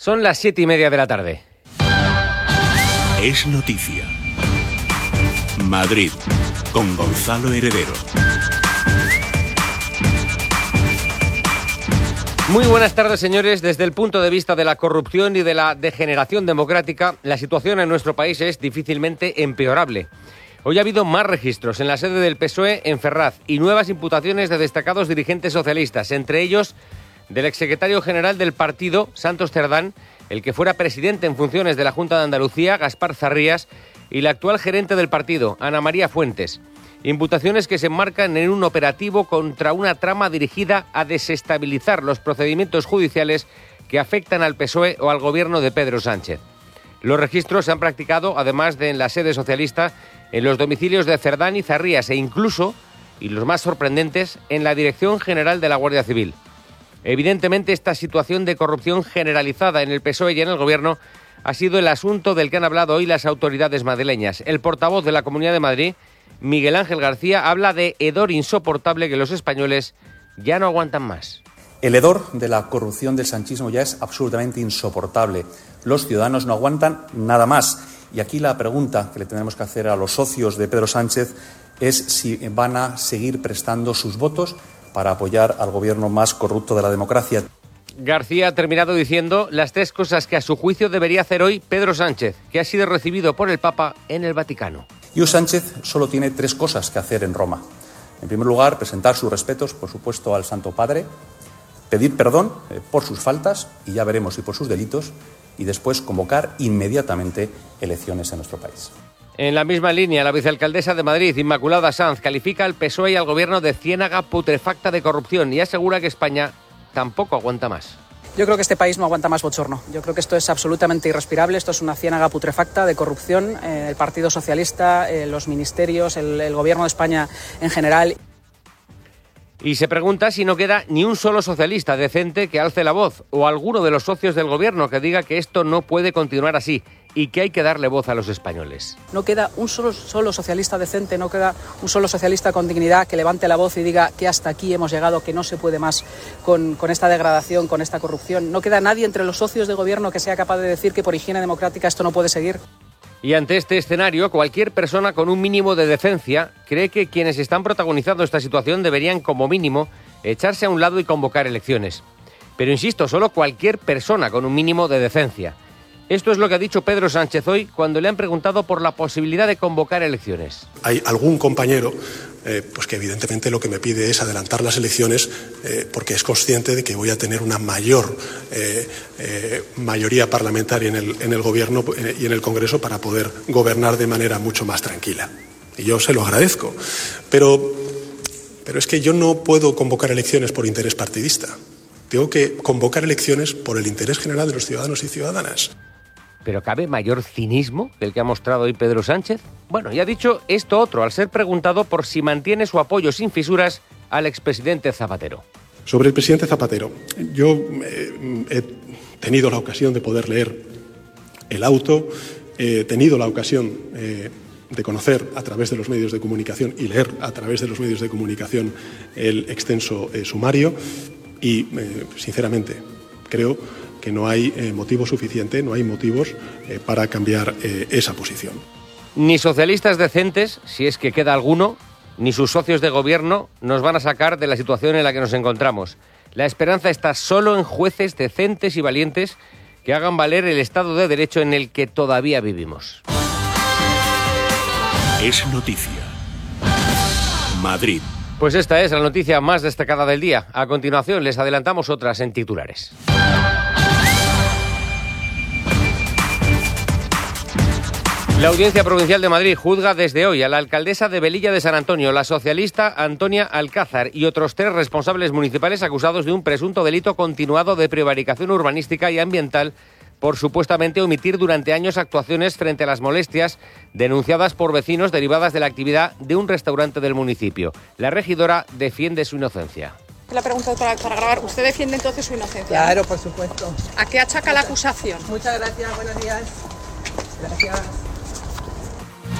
Son las 7:30 de la tarde. Es noticia. Madrid, con Gonzalo Heredero. Muy buenas tardes, señores. Desde el punto de vista de la corrupción y de la degeneración democrática, la situación en nuestro país es difícilmente empeorable. Hoy ha habido más registros en la sede del PSOE en Ferraz y nuevas imputaciones de destacados dirigentes socialistas, entre ellos del exsecretario general del partido, Santos Cerdán, el que fuera presidente en funciones de la Junta de Andalucía, Gaspar Zarrías, y la actual gerente del partido, Ana María Fuentes. Imputaciones que se enmarcan en un operativo contra una trama dirigida a desestabilizar los procedimientos judiciales que afectan al PSOE o al gobierno de Pedro Sánchez. Los registros se han practicado, además de en la sede socialista, en los domicilios de Cerdán y Zarrías e incluso, y los más sorprendentes, en la Dirección General de la Guardia Civil. Evidentemente, esta situación de corrupción generalizada en el PSOE y en el Gobierno ha sido el asunto del que han hablado hoy las autoridades madrileñas. El portavoz de la Comunidad de Madrid, Miguel Ángel García, habla de hedor insoportable que los españoles ya no aguantan más. El hedor de la corrupción del sanchismo ya es absolutamente insoportable. Los ciudadanos no aguantan nada más. Y aquí la pregunta que le tenemos que hacer a los socios de Pedro Sánchez es si van a seguir prestando sus votos para apoyar al gobierno más corrupto de la democracia. García ha terminado diciendo las tres cosas que a su juicio debería hacer hoy Pedro Sánchez, que ha sido recibido por el Papa en el Vaticano. Y Sánchez solo tiene tres cosas que hacer en Roma. En primer lugar, presentar sus respetos, por supuesto, al Santo Padre, pedir perdón por sus faltas, y ya veremos si por sus delitos, y después convocar inmediatamente elecciones en nuestro país. En la misma línea, la vicealcaldesa de Madrid, Inmaculada Sanz, califica al PSOE y al gobierno de ciénaga putrefacta de corrupción y asegura que España tampoco aguanta más. Yo creo que este país no aguanta más bochorno. Yo creo que esto es absolutamente irrespirable. Esto es una ciénaga putrefacta de corrupción. El Partido Socialista, los ministerios, el gobierno de España en general. Y se pregunta si no queda ni un solo socialista decente que alce la voz o alguno de los socios del gobierno que diga que esto no puede continuar así y que hay que darle voz a los españoles. No queda un solo socialista decente, no queda un solo socialista con dignidad que levante la voz y diga que hasta aquí hemos llegado, que no se puede más con esta degradación, con esta corrupción. No queda nadie entre los socios de gobierno que sea capaz de decir que por higiene democrática esto no puede seguir. Y ante este escenario, cualquier persona con un mínimo de decencia cree que quienes están protagonizando esta situación deberían, como mínimo, echarse a un lado y convocar elecciones. Pero insisto, solo cualquier persona con un mínimo de decencia. Esto es lo que ha dicho Pedro Sánchez hoy cuando le han preguntado por la posibilidad de convocar elecciones. Hay algún compañero pues que evidentemente lo que me pide es adelantar las elecciones porque es consciente de que voy a tener una mayor mayoría parlamentaria en el Gobierno y en el Congreso para poder gobernar de manera mucho más tranquila. Y yo se lo agradezco. Pero es que yo no puedo convocar elecciones por interés partidista. Tengo que convocar elecciones por el interés general de los ciudadanos y ciudadanas. ¿Pero cabe mayor cinismo que el que ha mostrado hoy Pedro Sánchez? Bueno, y ha dicho esto otro al ser preguntado por si mantiene su apoyo sin fisuras al expresidente Zapatero. Sobre el presidente Zapatero, yo he tenido la ocasión de poder leer el auto, he tenido la ocasión de conocer a través de los medios de comunicación y leer a través de los medios de comunicación el extenso sumario y, sinceramente, creo que no hay motivo suficiente, no hay motivos para cambiar esa posición. Ni socialistas decentes, si es que queda alguno, ni sus socios de gobierno nos van a sacar de la situación en la que nos encontramos. La esperanza está solo en jueces decentes y valientes que hagan valer el Estado de Derecho en el que todavía vivimos. Es noticia. Madrid. Pues esta es la noticia más destacada del día. A continuación les adelantamos otras en titulares. La Audiencia Provincial de Madrid juzga desde hoy a la alcaldesa de Velilla de San Antonio, la socialista Antonia Alcázar, y otros 3 responsables municipales acusados de un presunto delito continuado de prevaricación urbanística y ambiental por supuestamente omitir durante años actuaciones frente a las molestias denunciadas por vecinos derivadas de la actividad de un restaurante del municipio. La regidora defiende su inocencia. La pregunta para grabar. ¿Usted defiende entonces su inocencia? Claro, por supuesto. ¿A qué achaca la acusación? Muchas gracias, buenos días. Gracias.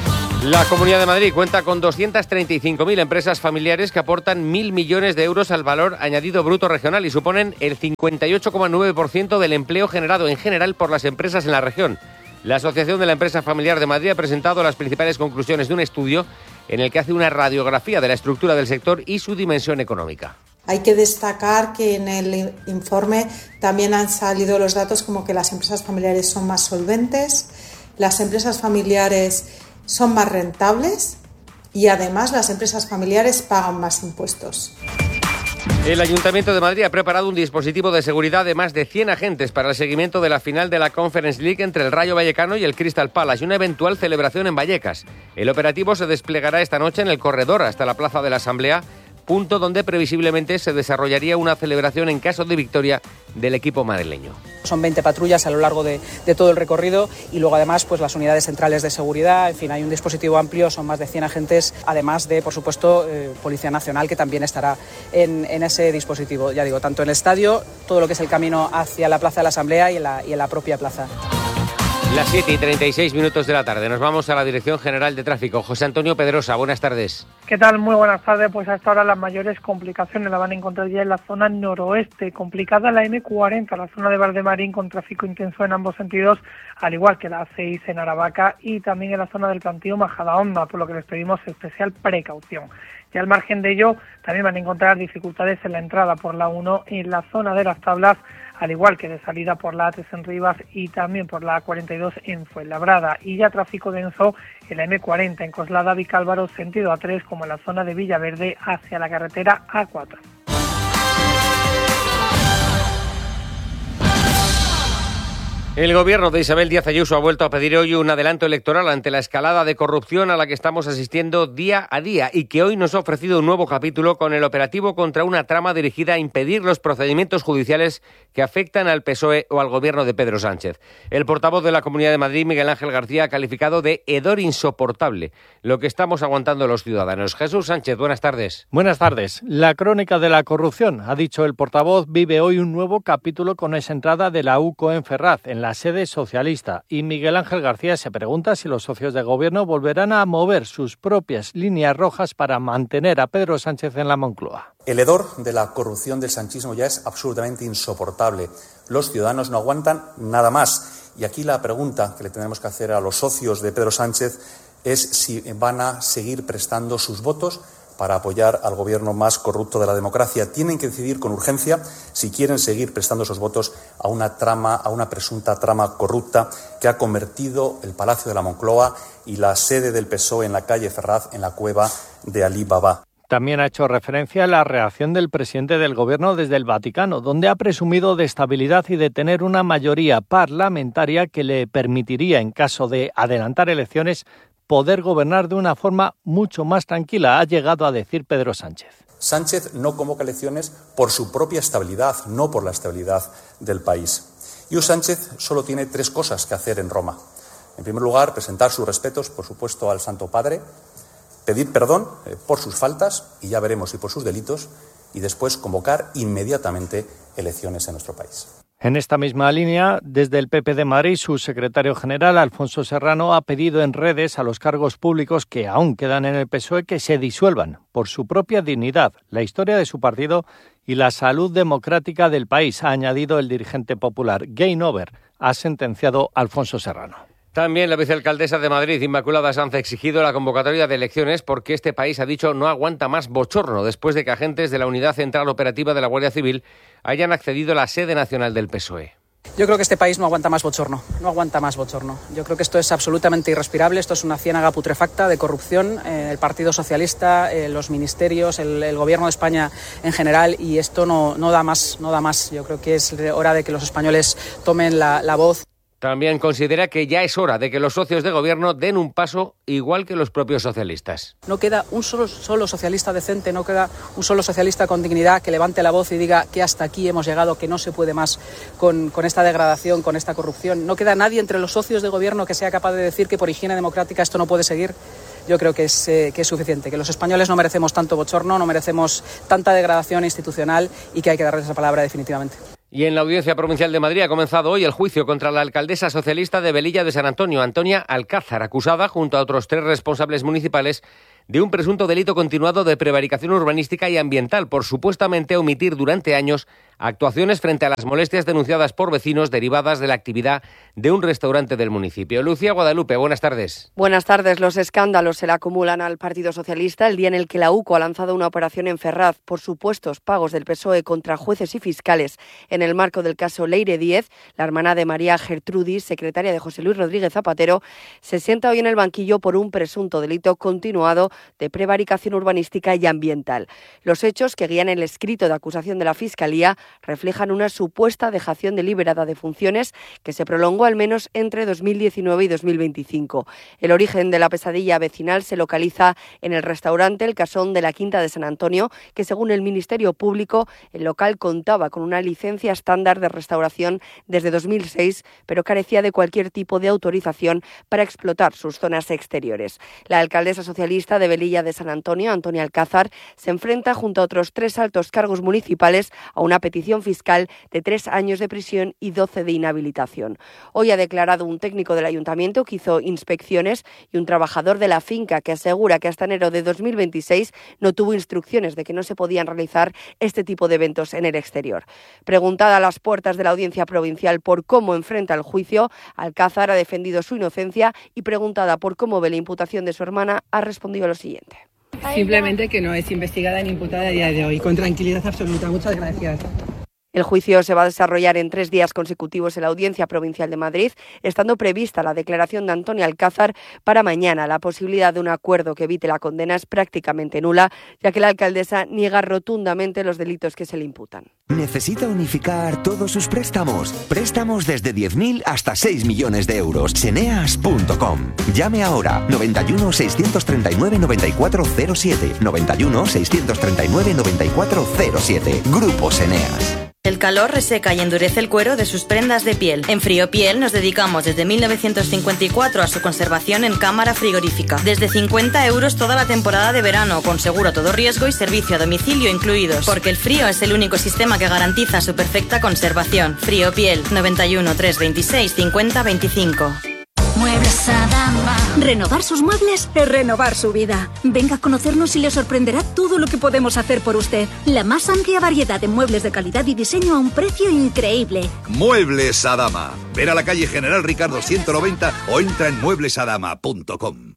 La Comunidad de Madrid cuenta con 235.000 empresas familiares que aportan 1.000 millones de euros al valor añadido bruto regional y suponen el 58,9% del empleo generado en general por las empresas en la región. La Asociación de la Empresa Familiar de Madrid ha presentado las principales conclusiones de un estudio en el que hace una radiografía de la estructura del sector y su dimensión económica. Hay que destacar que en el informe también han salido los datos como que las empresas familiares son más solventes, las empresas familiares son más rentables y además las empresas familiares pagan más impuestos. El Ayuntamiento de Madrid ha preparado un dispositivo de seguridad de más de 100 agentes para el seguimiento de la final de la Conference League entre el Rayo Vallecano y el Crystal Palace y una eventual celebración en Vallecas. El operativo se desplegará esta noche en el corredor hasta la Plaza de la Asamblea, punto donde previsiblemente se desarrollaría una celebración en caso de victoria del equipo madrileño. Son 20 patrullas a lo largo de todo el recorrido y luego además pues las unidades centrales de seguridad, en fin, hay un dispositivo amplio, son más de 100 agentes, además de, por supuesto, Policía Nacional que también estará en ese dispositivo, ya digo, tanto en el estadio, todo lo que es el camino hacia la Plaza de la Asamblea y en la propia plaza. Las 7:36 de la tarde. Nos vamos a la Dirección General de Tráfico. José Antonio Pedrosa, buenas tardes. ¿Qué tal? Muy buenas tardes. Pues hasta ahora las mayores complicaciones las van a encontrar ya en la zona noroeste. Complicada la M40, la zona de Valdemarín, con tráfico intenso en ambos sentidos, al igual que la A6 en Aravaca y también en la zona del Plantío Majadahonda, por lo que les pedimos especial precaución. Y al margen de ello, también van a encontrar dificultades en la entrada por la 1 en la zona de las Tablas, al igual que de salida por la A3 en Rivas y también por la A42 en Fuenlabrada. Y ya tráfico denso en la M40 en Coslada Vicálvaro, sentido A3, como en la zona de Villaverde hacia la carretera A4. El gobierno de Isabel Díaz Ayuso ha vuelto a pedir hoy un adelanto electoral ante la escalada de corrupción a la que estamos asistiendo día a día y que hoy nos ha ofrecido un nuevo capítulo con el operativo contra una trama dirigida a impedir los procedimientos judiciales que afectan al PSOE o al gobierno de Pedro Sánchez. El portavoz de la Comunidad de Madrid, Miguel Ángel García, ha calificado de hedor insoportable lo que estamos aguantando los ciudadanos. Jesús Sánchez, buenas tardes. Buenas tardes. La crónica de la corrupción, ha dicho el portavoz, vive hoy un nuevo capítulo con esa entrada de la UCO en Ferraz, en la sede socialista, y Miguel Ángel García se pregunta si los socios de gobierno volverán a mover sus propias líneas rojas para mantener a Pedro Sánchez en la Moncloa. El hedor de la corrupción del sanchismo ya es absolutamente insoportable. Los ciudadanos no aguantan nada más. Y aquí la pregunta que le tenemos que hacer a los socios de Pedro Sánchez es si van a seguir prestando sus votos para apoyar al gobierno más corrupto de la democracia. Tienen que decidir con urgencia si quieren seguir prestando esos votos a una presunta trama corrupta que ha convertido el Palacio de la Moncloa y la sede del PSOE en la calle Ferraz en la cueva de Alí Baba. También ha hecho referencia a la reacción del presidente del gobierno desde el Vaticano, donde ha presumido de estabilidad y de tener una mayoría parlamentaria que le permitiría, en caso de adelantar elecciones, poder gobernar de una forma mucho más tranquila, ha llegado a decir Pedro Sánchez. Sánchez no convoca elecciones por su propia estabilidad, no por la estabilidad del país. Y Sánchez solo tiene 3 cosas que hacer en Roma. En primer lugar, presentar sus respetos, por supuesto, al Santo Padre, pedir perdón por sus faltas, y ya veremos si por sus delitos, y después convocar inmediatamente elecciones en nuestro país. En esta misma línea, desde el PP de Madrid, su secretario general, Alfonso Serrano, ha pedido en redes a los cargos públicos que aún quedan en el PSOE que se disuelvan por su propia dignidad, la historia de su partido y la salud democrática del país, ha añadido el dirigente popular. Game over, ha sentenciado Alfonso Serrano. También la vicealcaldesa de Madrid, Inmaculada Sanz, ha exigido la convocatoria de elecciones porque este país, ha dicho, no aguanta más bochorno después de que agentes de la Unidad Central Operativa de la Guardia Civil hayan accedido a la sede nacional del PSOE. Yo creo que este país no aguanta más bochorno, no aguanta más bochorno. Yo creo que esto es absolutamente irrespirable, esto es una ciénaga putrefacta de corrupción, el Partido Socialista, los ministerios, el Gobierno de España en general, y esto no da más. Yo creo que es hora de que los españoles tomen la voz. También considera que ya es hora de que los socios de gobierno den un paso igual que los propios socialistas. No queda un solo socialista decente, no queda un solo socialista con dignidad que levante la voz y diga que hasta aquí hemos llegado, que no se puede más con esta degradación, con esta corrupción. No queda nadie entre los socios de gobierno que sea capaz de decir que por higiene democrática esto no puede seguir. Yo creo que es suficiente, que los españoles no merecemos tanto bochorno, no merecemos tanta degradación institucional y que hay que darles esa palabra definitivamente. Y en la Audiencia Provincial de Madrid ha comenzado hoy el juicio contra la alcaldesa socialista de Velilla de San Antonio, Antonia Alcázar, acusada, junto a otros 3 responsables municipales, de un presunto delito continuado de prevaricación urbanística y ambiental por supuestamente omitir durante años actuaciones frente a las molestias denunciadas por vecinos derivadas de la actividad de un restaurante del municipio. Lucía Guadalupe, buenas tardes. Buenas tardes. Los escándalos se le acumulan al Partido Socialista el día en el que la UCO ha lanzado una operación en Ferraz por supuestos pagos del PSOE contra jueces y fiscales. En el marco del caso Leire Díez, la hermana de María Gertrudis, secretaria de José Luis Rodríguez Zapatero, se sienta hoy en el banquillo por un presunto delito continuado de prevaricación urbanística y ambiental. Los hechos que guían el escrito de acusación de la Fiscalía reflejan una supuesta dejación deliberada de funciones que se prolongó al menos entre 2019 y 2025. El origen de la pesadilla vecinal se localiza en el restaurante El Casón de la Quinta de San Antonio, que según el Ministerio Público, el local contaba con una licencia estándar de restauración desde 2006, pero carecía de cualquier tipo de autorización para explotar sus zonas exteriores. La alcaldesa socialista de Velilla de San Antonio, Antonia Alcázar, se enfrenta junto a otros 3 altos cargos municipales a una petición fiscal de 3 años de prisión y 12 de inhabilitación. Hoy ha declarado un técnico del ayuntamiento que hizo inspecciones y un trabajador de la finca que asegura que hasta enero de 2026 no tuvo instrucciones de que no se podían realizar este tipo de eventos en el exterior. Preguntada a las puertas de la Audiencia Provincial por cómo enfrenta el juicio, Alcázar ha defendido su inocencia y preguntada por cómo ve la imputación de su hermana, ha respondido lo siguiente. Simplemente que no es investigada ni imputada a día de hoy, con tranquilidad absoluta. Muchas gracias. El juicio se va a desarrollar en 3 días consecutivos en la Audiencia Provincial de Madrid, estando prevista la declaración de Antonia Alcázar para mañana. La posibilidad de un acuerdo que evite la condena es prácticamente nula, ya que la alcaldesa niega rotundamente los delitos que se le imputan. ¿Necesita unificar todos sus préstamos? Préstamos desde 10.000 hasta 6 millones de euros. Seneas.com. Llame ahora 91 639 9407. 91 639 9407. Grupo Seneas. El calor reseca y endurece el cuero de sus prendas de piel. En Friopiel nos dedicamos desde 1954 a su conservación en cámara frigorífica. Desde 50 € toda la temporada de verano, con seguro a todo riesgo y servicio a domicilio incluidos. Porque el frío es el único sistema que garantiza su perfecta conservación. Friopiel, 91 326 50 25. Muebles Adama. Renovar sus muebles es renovar su vida. Venga a conocernos y le sorprenderá todo lo que podemos hacer por usted. La más amplia variedad de muebles de calidad y diseño a un precio increíble. Muebles Adama. Ven a la calle General Ricardo 190 o entra en mueblesadama.com.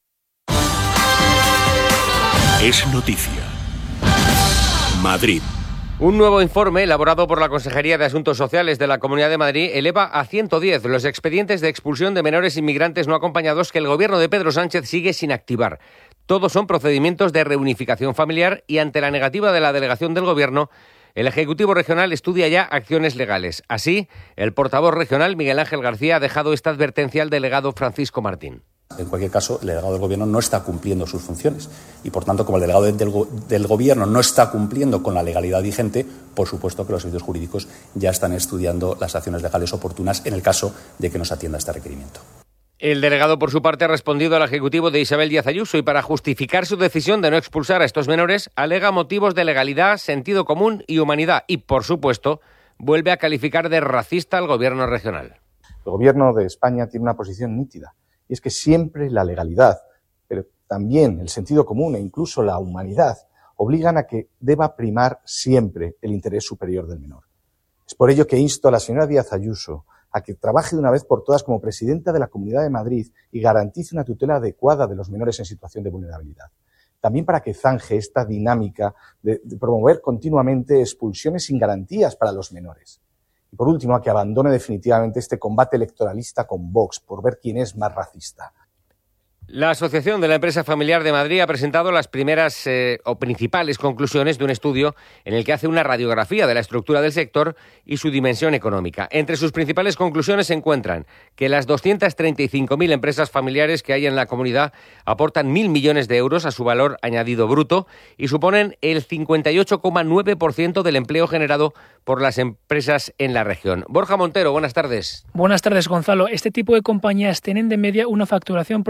Es noticia. Madrid. Un nuevo informe elaborado por la Consejería de Asuntos Sociales de la Comunidad de Madrid eleva a 110 los expedientes de expulsión de menores inmigrantes no acompañados que el gobierno de Pedro Sánchez sigue sin activar. Todos son procedimientos de reunificación familiar y ante la negativa de la delegación del gobierno, el Ejecutivo Regional estudia ya acciones legales. Así, el portavoz regional Miguel Ángel García ha dejado esta advertencia al delegado Francisco Martín. En cualquier caso, el delegado del Gobierno no está cumpliendo sus funciones y, por tanto, como el delegado del Gobierno no está cumpliendo con la legalidad vigente, por supuesto que los servicios jurídicos ya están estudiando las acciones legales oportunas en el caso de que nos atienda este requerimiento. El delegado, por su parte, ha respondido al Ejecutivo de Isabel Díaz Ayuso y, para justificar su decisión de no expulsar a estos menores, alega motivos de legalidad, sentido común y humanidad y, por supuesto, vuelve a calificar de racista al Gobierno regional. El Gobierno de España tiene una posición nítida. Y es que siempre la legalidad, pero también el sentido común e incluso la humanidad obligan a que deba primar siempre el interés superior del menor. Es por ello que insto a la señora Díaz Ayuso a que trabaje de una vez por todas como presidenta de la Comunidad de Madrid y garantice una tutela adecuada de los menores en situación de vulnerabilidad. También para que zanje esta dinámica de promover continuamente expulsiones sin garantías para los menores. Y por último, a que abandone definitivamente este combate electoralista con Vox por ver quién es más racista. La Asociación de la Empresa Familiar de Madrid ha presentado las primeras o principales conclusiones de un estudio en el que hace una radiografía de la estructura del sector y su dimensión económica. Entre sus principales conclusiones se encuentran que las 235.000 empresas familiares que hay en la comunidad aportan 1.000 millones de euros a su valor añadido bruto y suponen el 58,9% del empleo generado por las empresas en la región. Borja Montero, buenas tardes. Buenas tardes, Gonzalo. Este tipo de compañías tienen de media una facturación próxima a los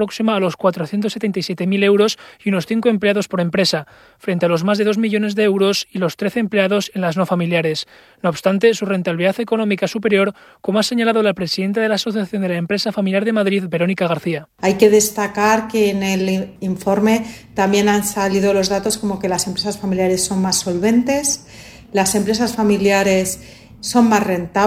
los 477.000 euros y unos 5 empleados por empresa, frente a los más de 2 millones de euros y los 13 empleados en las no familiares. No obstante, su rentabilidad económica es superior, como ha señalado la presidenta de la Asociación de la Empresa Familiar de Madrid, Verónica García. Hay que destacar que en el informe también han salido los datos como que las empresas familiares son más solventes, las empresas familiares son más rentables.